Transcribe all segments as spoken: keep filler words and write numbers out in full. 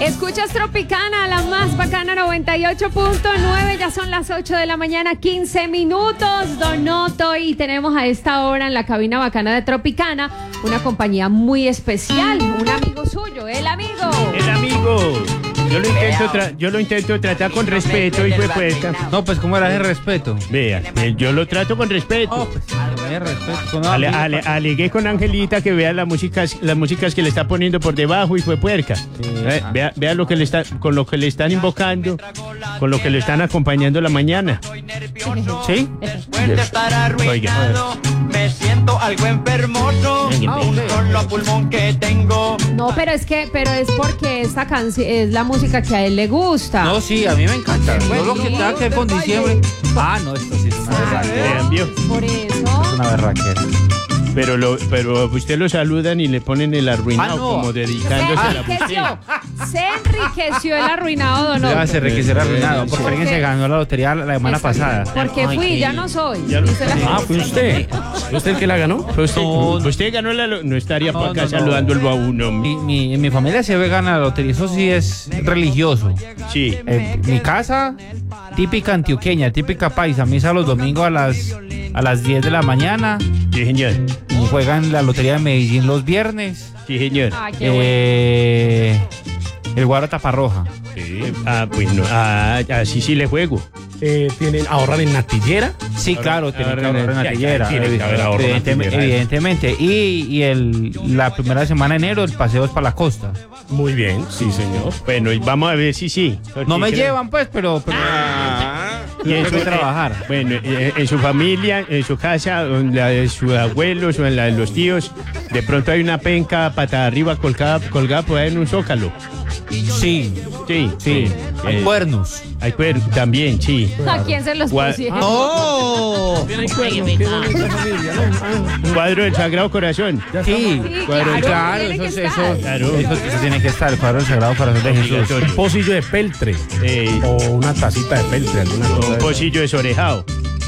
Escuchas Tropicana, la más bacana, noventa y ocho punto nueve. Ya son las ocho de la mañana, quince minutos. Donoto, y tenemos a esta hora en la cabina bacana de Tropicana una compañía muy especial, un amigo suyo, el amigo. El amigo. Yo lo intento, tra- yo lo intento tratar con respeto y fue puesta. No, pues ¿cómo era ese respeto? Vea, eh, yo lo trato con respeto. Oh, pues, ese respeto. Con Ale- ale- alegué con Angelita que vea las músicas, las músicas que le está poniendo por debajo y fue puerca. Eh, vea, vea lo que le está, con lo que le están invocando, con lo que le están acompañando la mañana. ¿Sí? Después de estar arruinado, me siento algo enfermoso, aún con lo pulmón que tengo. No, pero es que, pero es porque esta canción es la música que a él le gusta. No, sí, a mí me encanta. Yo lo que tenga que ver con diciembre. Ah, no, esto sí es una berraquera. Vean, vio. Por eso. Es una berraquera. Pero lo, pero usted lo saludan y le ponen el arruinado Ah, no. como Se dedicándose a la enriqueció, música. se enriqueció el arruinado Donoto. Ya se enriquecerá arruinado. Porque alguien se ganó la lotería la semana pasada. Porque fui, ya no soy. Ya no- Dice la Ah, gente. fue usted. ¿Fue usted el que la ganó? Fue usted, No, no. usted ganó la lo- no estaría No, por acá no, no. saludándolo a uno. Mi, mi, en mi familia se ve ganar la lotería. Eso sí es religioso. Sí. En mi casa, típica antioqueña, típica paisa. Misa los domingos a las, a las diez de la mañana. Sí, señor. Y juegan la lotería de Medellín los viernes. Sí, señor. Ah, qué bueno. Eh, el Guaro Taparroja. Ah, pues no. Ah, así sí le juego. Eh, ¿Tienen ahorrar en natillera? Sí, Ahora- claro, tiene que ahora- ahorrar en ya, ya, natillera. tiene que haber ahorro en Evidentemente, natillera. evidentemente. Y, y el, la primera semana de enero el paseo es para la costa. Muy bien, sí, señor. Bueno, y vamos a ver si sí. No me Porque creo- llevan pues, pero, pero Y en tengo que su- trabajar. eh, bueno, eh, en su familia, en su casa, o en la de sus abuelos o en la de los tíos, de pronto hay una penca pata arriba colgada, colgada por ahí en un zócalo. Sí, Sí, sí. Hay Eh, cuernos. hay cuer- también, sí. ¿A quién se los Gua- pusieron? ¡Oh! Bien, hay cuernos, qué bonita familia, ¿no? Un cuadro del Sagrado Corazón. Sí, Sí, claro, claro, claro, tiene eso, que eso, estar. Claro. eso, eso tiene que estar, el cuadro del Sagrado Corazón de Jesús. Obligatorio. Un pocillo de peltre. Eh, O una tacita de peltre, alguna cosa. un de- pocillo desorejado.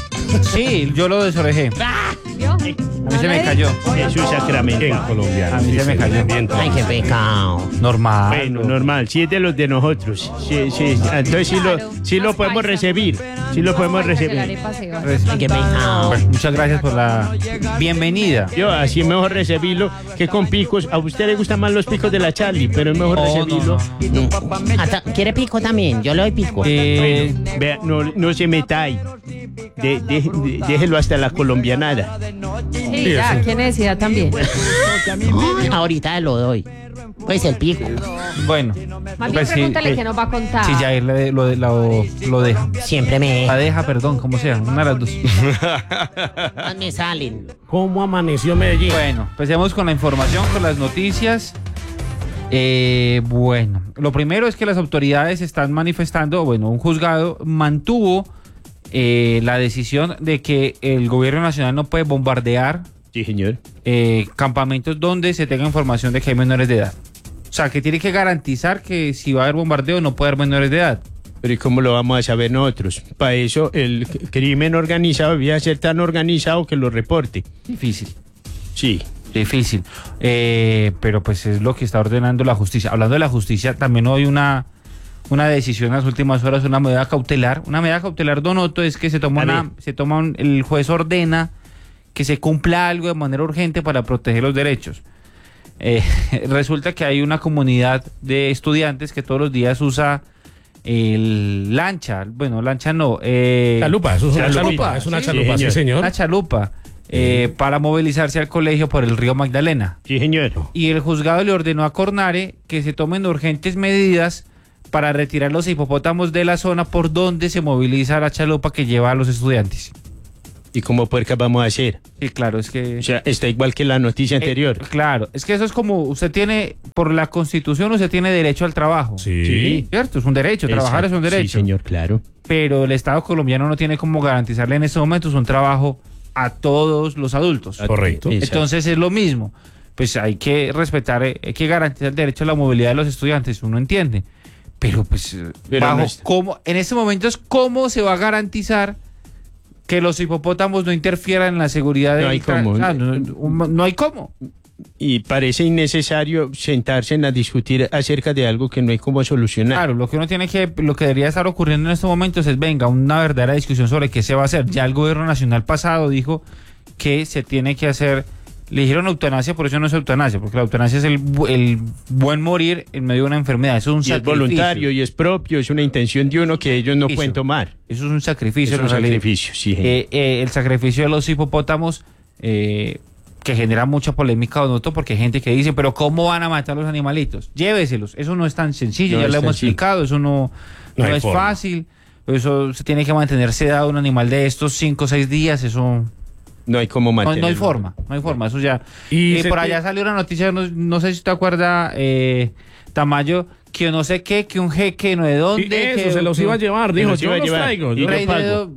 Sí, yo lo desorejé. ¿Vio? A mí se me cayó. Jesús Sacramento. En colombiano. A mí se me cayó. Ay, qué pecado. Normal. Bueno, normal, sí es de los de nosotros. Sí, sí, entonces sí lo, Claro, sí lo más podemos paisa. recibir. Sí lo podemos Paisa que la recibir. arepa se va. Res- Qué pecado. Bueno, muchas gracias por la bienvenida. Yo así es mejor recibirlo que con picos. A usted le gustan más los picos de la Charlie, pero es mejor No, no, recibirlo. Ah, ta- ¿Quiere pico también? Yo le doy pico. Eh, Vea, no, no se meta ahí. De- de- de- déjelo hasta la colombianada. Sí, ya, qué necesidad también. Ay, ahorita lo doy. Pues el pico. bueno, Más bien pues sí, pregúntale eh, que nos va a contar. sí, ya lo, de- lo, de- lo, lo deja. Siempre me, La deja, perdón, como sea, una de las dos. me salen. ¿Cómo amaneció Medellín? Bueno, empecemos con la información, con las noticias. Eh, bueno, lo primero es que las autoridades están manifestando, bueno, un juzgado mantuvo eh, la decisión de que el gobierno nacional no puede bombardear Sí, señor. eh, campamentos donde se tenga información de que hay menores de edad. O sea, que tiene que garantizar que si va a haber bombardeo no puede haber menores de edad. Pero ¿y cómo lo vamos a saber nosotros? Para eso el c- crimen organizado debía ser tan organizado que lo reporte. Difícil. Sí. Difícil, eh, pero pues es lo que está ordenando la justicia. Hablando de la justicia, también hoy una, una decisión en las últimas horas, una medida cautelar. Una medida cautelar, Donoto, es que se toma, A una, ver. se toma un- el juez ordena que se cumpla algo de manera urgente para proteger los derechos. Eh, resulta que hay una comunidad de estudiantes que todos los días usa el lancha, bueno, lancha no, eh, Chalupa, eso es una Chalupa. chalupa. Es una Sí, chalupa, sí, señor. señor. una chalupa, eh, para movilizarse al colegio por el río Magdalena. Sí, señor. Y el juzgado le ordenó a Cornare que se tomen urgentes medidas para retirar los hipopótamos de la zona por donde se moviliza la chalupa que lleva a los estudiantes. ¿Y cómo puerca vamos a hacer? Sí, claro, es que... O sea, está igual que la noticia anterior. Eh, claro, es que eso es como, usted tiene, por la Constitución, usted tiene derecho al trabajo. Sí. ¿Cierto? Es un derecho, trabajar es un Exacto. derecho. Sí, señor, claro. Pero el Estado colombiano no tiene como garantizarle en estos momentos un trabajo a todos los adultos. Correcto. Exacto. Entonces es lo mismo. Pues hay que respetar, eh, hay que garantizar el derecho a la movilidad de los estudiantes, uno entiende. Pero pues, eh, Pero bajo no es- cómo, en este momento es cómo se va a garantizar que los hipopótamos no interfieran en la seguridad No del hay tra- cómo. o sea, no, no- no hay cómo. y parece innecesario sentarse a discutir acerca de algo que no hay cómo solucionar. Claro, lo que uno tiene que, lo que debería estar ocurriendo en estos momentos es, venga, una verdadera discusión sobre qué se va a hacer. Ya el gobierno nacional pasado dijo que se tiene que hacer, le dijeron eutanasia, por eso no es eutanasia, porque la eutanasia es el, bu- el buen morir en medio de una enfermedad, eso es un Y es sacrificio. voluntario y es propio, es una intención de uno que ellos no Eso. pueden tomar. Eso es un sacrificio. Es un en realidad. sacrificio, sí. Eh, eh, el sacrificio de los hipopótamos, eh, que genera mucha polémica, don Otto, porque hay gente que dice, pero ¿cómo van a matar los animalitos? Lléveselos. Eso no es tan sencillo, No ya es lo tan hemos simple. explicado, eso no, No no hay es forma. fácil. Eso se tiene que mantener sedado un animal de estos cinco o seis días, eso No hay cómo no, mantenerlo. no hay forma, no hay forma, eso ya. Y Y se por te- allá salió una noticia, no, no sé si te acuerdas, eh, Tamayo, que no sé qué, que un jeque, no de Sí, dónde. eso, que, se los que- iba a llevar, Se dijo, los yo iba a los llevar. traigo. Y yo yo los rey pago. de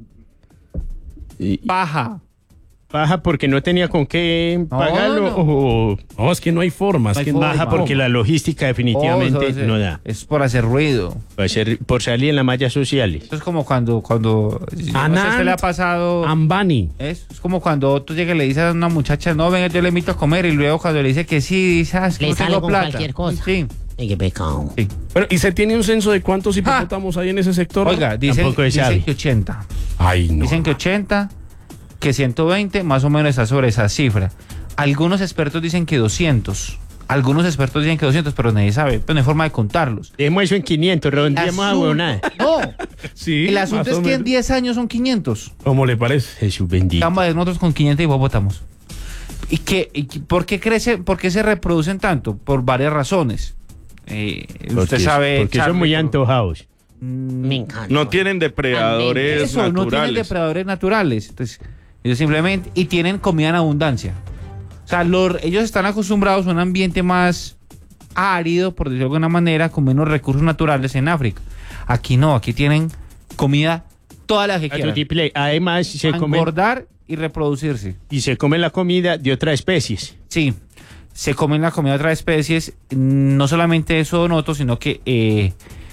Y- paja. Baja porque no tenía con qué No, pagarlo no. o No, es que no hay forma. Es No hay que forma. baja porque la logística definitivamente Oh, eso es- no da. Es por hacer ruido. Va a ser por salir en las mallas sociales. Esto es como cuando, cuando, no sé si a usted le ha pasado, Ambani. es, es como cuando otro llega y le dice a una muchacha, no, venga, yo le invito a comer, y luego cuando le dice que sí, dice, ah, es que Le no sale tengo con plata. cualquier cosa. Sí, Ay, qué pecado. sí. Bueno, ¿y se tiene un censo de cuántos hipopótamos hay en ese sector? Oiga, dicen, Tampoco se dicen sabe. que ochenta. Ay, no. Dicen que ochenta, que ciento veinte, más o menos está sobre esa cifra. Algunos expertos dicen que doscientos. Algunos expertos dicen que doscientos, pero nadie sabe, pero no hay forma de contarlos. Dejemos eso en quinientos, redondeemos a Asunto- huevonada. No, Sí, el asunto más es o que en menos. diez años son quinientos. ¿Cómo le parece? Jesús bendito. Estamos de nosotros con quinientos hipopótamos. ¿Y, qué, y qué- por qué crece, por qué se reproducen tanto? Por varias razones. Eh, usted Porque- sabe. Porque son Charlie, muy por- antojados. Mm, Me encanta. No tienen depredadores Eso, no tienen naturales. depredadores naturales. Entonces, ellos simplemente. Y tienen comida en abundancia. O sea, los- ellos están acostumbrados a un ambiente más árido, por decirlo de alguna manera, con menos recursos naturales en África. Aquí no, aquí tienen comida toda la que A quieran. tutiplay. Además, se Para comen, engordar y reproducirse. y se come la comida de otras especies. Sí, se comen la comida de otras especies. No solamente eso, Don Otto, sino que eh,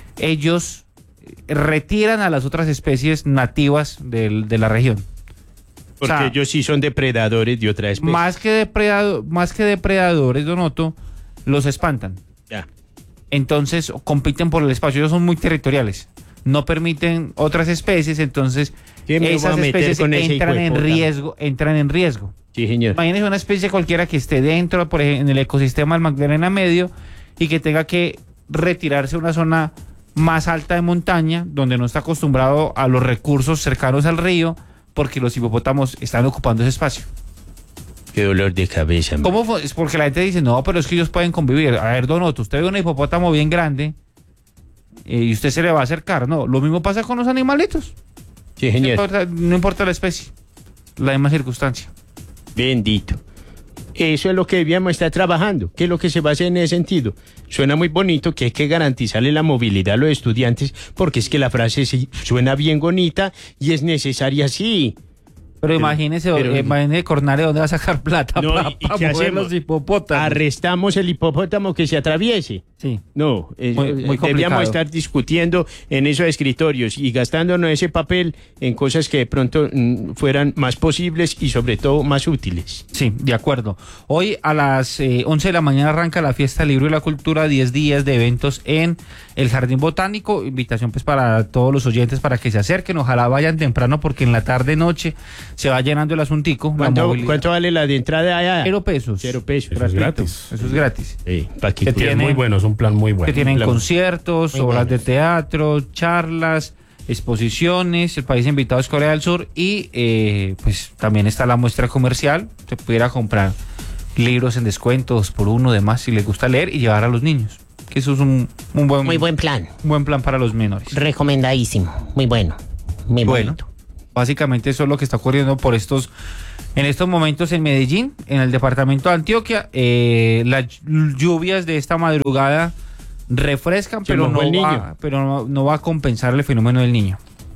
ellos retiran a las otras especies nativas del- de la región. Porque O sea, ellos sí son depredadores de otras especies. Más que, depredado, más que depredadores, Don Otto, los espantan. Ya. Entonces compiten por el espacio. Ellos son muy territoriales. No permiten otras especies, entonces ¿Qué me voy esas a meter especies con ese entran en hijueputa? riesgo, entran en riesgo. Sí, señor. Imagínese una especie cualquiera que esté dentro, por ejemplo, en el ecosistema del Magdalena Medio y que tenga que retirarse a una zona más alta de montaña, donde no está acostumbrado a los recursos cercanos al río, porque los hipopótamos están ocupando ese espacio. Qué dolor de cabeza. man. ¿Cómo fue? Es porque la gente dice, no, pero es que ellos pueden convivir. A ver, Don Otto, usted ve un hipopótamo bien grande eh, y usted se le va a acercar. No, lo mismo pasa con los animalitos. Sí, No señor. importa, no importa la especie, la misma circunstancia. Bendito. Eso es lo que debíamos estar trabajando. ¿Qué es lo que se va a hacer en ese sentido? Suena muy bonito que hay que garantizarle la movilidad a los estudiantes, porque es que la frase sí suena bien bonita y es necesaria, sí. Pero, imagínese, pero- eh, imagínese Cornare dónde va a sacar plata No, para ¿y- y qué mover hacemos? los hipopótamos. Arrestamos el hipopótamo que se atraviese. Sí. No, eh, Muy- muy eh, complicado. debíamos estar discutiendo en esos escritorios y gastándonos ese papel en cosas que de pronto mm, fueran más posibles y sobre todo más útiles. Sí, de acuerdo. Hoy a las eh, once de la mañana arranca la Fiesta Libro y la Cultura, diez días de eventos en el Jardín Botánico. Invitación pues para todos los oyentes para que se acerquen. Ojalá vayan temprano porque en la tarde-noche se va llenando el asuntico. la ¿Cuánto, movilidad. cuánto vale la de entrada allá? Cero pesos. Cero pesos. Eso es Gratuito. gratis. Eso es gratis. Sí, para que Que Sí, es tiene- muy bueno, es un plan muy bueno. Que tienen la- conciertos, Muy obras de buenos. teatro, charlas, exposiciones, el país invitado es Corea del Sur y eh, pues también está la muestra comercial, se pudiera comprar libros en descuento, dos por uno, demás, si les gusta leer y llevar a los niños, que eso es un, un buen, Muy buen plan. un buen plan para los menores. Recomendadísimo. Muy bueno. Muy Bueno, bonito. básicamente eso es lo que está ocurriendo por estos, en estos momentos en Medellín, en el departamento de Antioquia. Eh, las lluvias de esta madrugada refrescan, Se pero, mojó no el va, niño. pero no, no va a compensar el fenómeno del niño.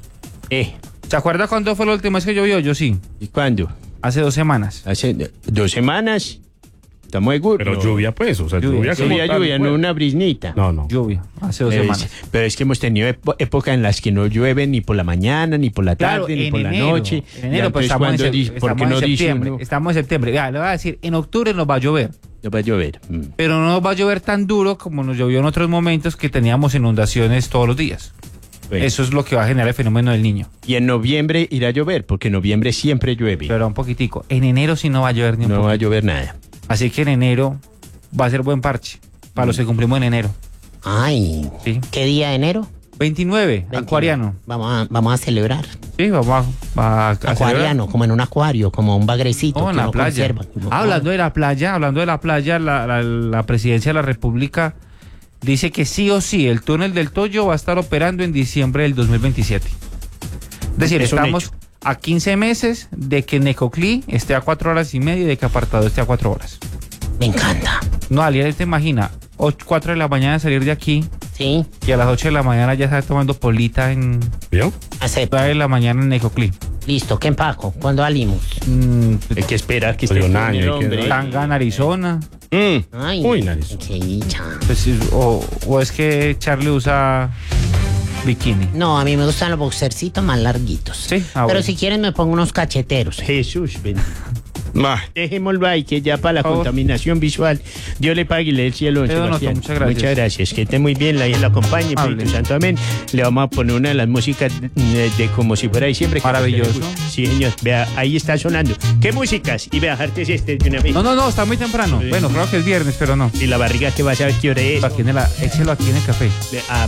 Eh, ¿Se acuerda cuándo fue la última vez que llovió? Yo sí, ¿y cuándo? hace dos semanas. Hace dos semanas. Estamos seguros. Pero No. lluvia, pues, o sea, Lluvia, lluvia, como Lluvia, tal, lluvia, pues. no una brisnita. No, no. Lluvia, hace dos Pero es, semanas. pero es que hemos tenido epo- épocas en las que no llueve ni por la mañana, ni por la tarde, Claro, ni en por la enero, noche. En enero, Ya, pues entonces, estamos, en, ¿cuándo sep- dice- ¿por estamos qué en no dice septiembre. uno? Estamos en septiembre. Ya, le voy a decir, en octubre nos va a llover. No va a llover. Mm. pero no nos va a llover tan duro como nos llovió en otros momentos que teníamos inundaciones todos los días. Bueno. Eso es lo que va a generar el fenómeno del Niño. Y en noviembre irá a llover, porque en noviembre siempre llueve. Pero un poquitico. En enero sí no va a llover ni un No poco. va a llover nada. Así que en enero va a ser buen parche para los que cumplimos en enero. Ay, Sí. ¿qué día de enero? veintinueve, acuariano. Vamos a, vamos a celebrar. Sí, vamos a, a- a celebrar. Acuariano, como en un acuario, como un bagrecito. No, en que la uno playa. conserva. No, Ah, hablando de la playa, hablando de la playa, la, la- la presidencia de la República dice que sí o sí el túnel del Toyo va a estar operando en diciembre del dos mil veintisiete. Es decir, Es un estamos hecho. a quince meses de que Necoclí esté a cuatro horas y media y de que Apartado esté a cuatro horas. Me encanta. No, Aliel, te imagina, cuatro de la mañana salir de aquí Sí, y a las ocho de la mañana ya estar tomando polita en ¿Vio? acepto. nueve de la mañana en Necoclí. Listo, ¿qué empaco? ¿Cuándo salimos? Mm, Hay que esperar que esté Pues un con año, el hay que- hombre. Tanga en Arizona. Mm. Ay, Uy, nariz. qué dicha. Pues, o, o es que Charlie usa bikini. No, a mí me gustan los boxercitos más larguitos. Sí, ah, Pero bueno. si quieren me pongo unos cacheteros. Jesús, bendito. Bah. Dejémoslo ahí, que ya para la Por favor. contaminación visual, Dios le pague y le dé el cielo, don Eh, don Otto, Sebastián. muchas gracias. Muchas gracias. Que esté muy bien, la la acompañe, Amable. Espíritu Santo, amén. Le vamos a poner una de las músicas de, de como si fuera diciembre. que Maravilloso. a usted le gusta. Sí, señor. Vea, ahí está sonando. ¿Qué músicas? Y vea, hartes este de una vez. No, no, no, está muy temprano. Sí. Bueno, creo que es viernes, pero no. Y la barriga que va a saber qué hora es. Aquí en el, échelo aquí en el café. Ve- ah,